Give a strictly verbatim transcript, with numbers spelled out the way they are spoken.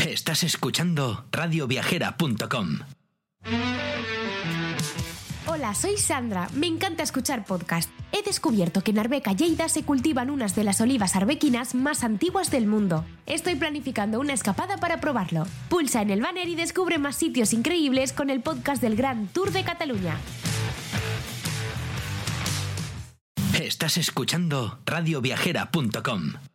Estás escuchando radio viajera punto com. Hola, soy Sandra. Me encanta escuchar podcast. He descubierto que en Arbeca, Lleida, se cultivan unas de las olivas arbequinas más antiguas del mundo. Estoy planificando una escapada para probarlo. Pulsa en el banner y descubre más sitios increíbles con el podcast del Gran Tour de Cataluña. Estás escuchando radio viajera punto com.